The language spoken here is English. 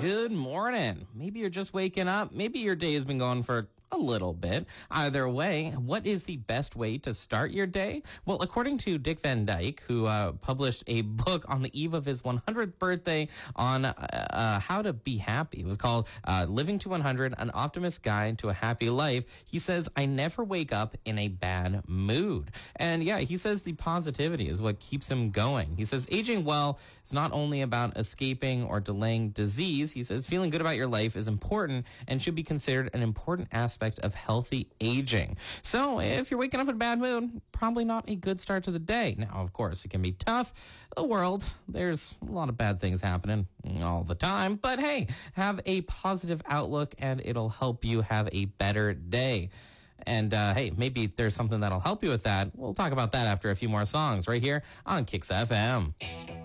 Good morning. Maybe you're just waking up. Maybe your day has been going for a little bit. Either way, what is the best way to start your day? Well, according to Dick Van Dyke, who published a book on the eve of his 100th birthday on how to be happy. It was called Living to 100, An Optimist's Guide to a Happy Life. He says, I never wake up in a bad mood. And yeah, he says the positivity is what keeps him going. He says, aging well is not only about escaping or delaying disease. He says, feeling good about your life is important and should be considered an important aspect of healthy aging. So if you're waking up in a bad mood, probably not a good start to the day. Now, of course, it can be tough. The world, there's a lot of bad things happening all the time. But hey, have a positive outlook and it'll help you have a better day. And hey, maybe there's something that'll help you with that. We'll talk about that after a few more songs right here on Kicks FM.